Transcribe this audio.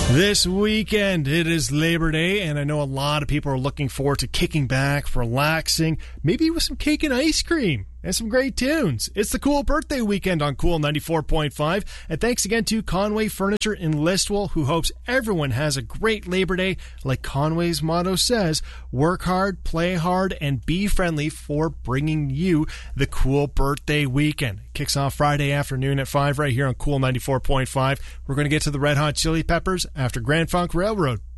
This weekend, it is Labor Day, and I know a lot of people are looking forward to kicking back, relaxing, maybe with some cake and ice cream and some great tunes. It's the Cool Birthday Weekend on Cool 94.5, and thanks again to Conway Furniture in Listowel, who hopes everyone has a great Labor Day. Like Conway's motto says, work hard, play hard, and be friendly for bringing you the Cool Birthday Weekend. It kicks off Friday afternoon at 5 right here on Cool 94.5. We're going to get to the Red Hot Chili Peppers after Grand Funk Railroad.